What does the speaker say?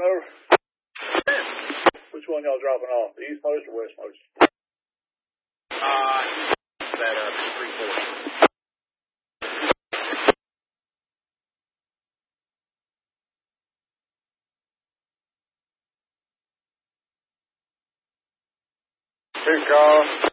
over? Which one y'all dropping off? The eastmost or westmost? That 340. Big call.